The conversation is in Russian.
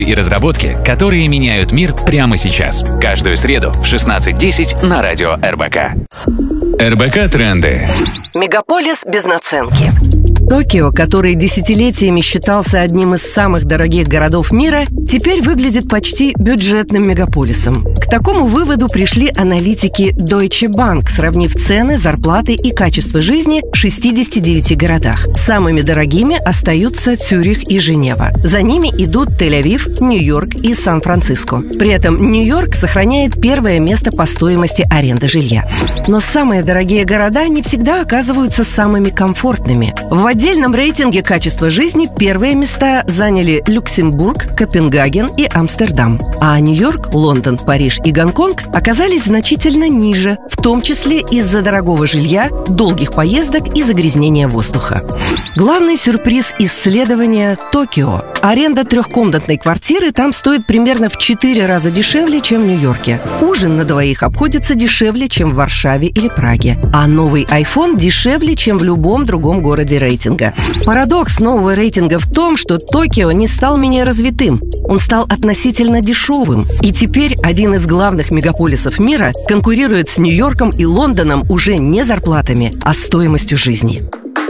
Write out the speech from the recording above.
и разработки, которые меняют мир прямо сейчас. Каждую среду в 16:10 на радио РБК. РБК Тренды. Мегаполис без наценки. Токио, который десятилетиями считался одним из самых дорогих городов мира, теперь выглядит почти бюджетным мегаполисом. К такому выводу пришли аналитики Deutsche Bank, сравнив цены, зарплаты и качество жизни в 69 городах. Самыми дорогими остаются Цюрих и Женева. За ними идут Тель-Авив, Нью-Йорк и Сан-Франциско. При этом Нью-Йорк сохраняет первое место по стоимости аренды жилья. Но самые дорогие города не всегда оказываются самыми комфортными. В отдельном рейтинге качества жизни первые места заняли Люксембург, Копенгаген и Амстердам. А Нью-Йорк, Лондон, Париж и Гонконг оказались значительно ниже, в том числе из-за дорогого жилья, долгих поездок и загрязнения воздуха. Главный сюрприз исследования – Токио. Аренда трехкомнатной квартиры там стоит примерно в 4 раза дешевле, чем в Нью-Йорке. Ужин на двоих обходится дешевле, чем в Варшаве или Праге. А новый iPhone дешевле, чем в любом другом городе рейтинга. Парадокс нового рейтинга в том, что Токио не стал менее развитым. Он стал относительно дешевым. И теперь один из главных мегаполисов мира конкурирует с Нью-Йорком и Лондоном уже не зарплатами, а стоимостью жизни.